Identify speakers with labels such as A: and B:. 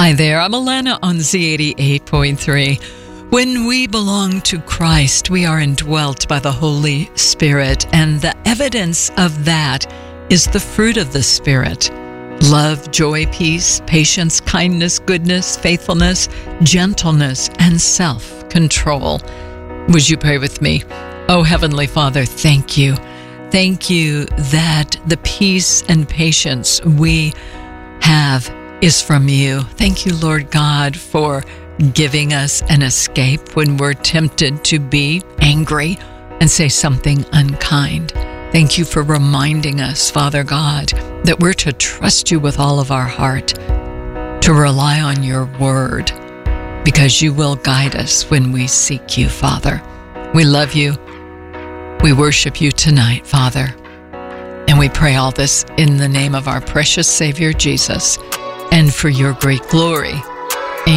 A: Hi there, I'm Alana on Z88.3. When we belong to Christ, we are indwelt by the Holy Spirit, and the evidence of that is the fruit of the Spirit. Love, joy, peace, patience, kindness, goodness, faithfulness, gentleness, and self-control. Would you pray with me? Oh, Heavenly Father, thank you. Thank you that the peace and patience we have is from you. Thank you, Lord God, for giving us an escape when we're tempted to be angry and say something unkind. Thank you for reminding us, Father God, that we're to trust you with all of our heart, to rely on your word, because you will guide us when we seek you, Father. We love you. We worship you tonight, Father. And we pray all this in the name of our precious Savior, Jesus, and for your great glory.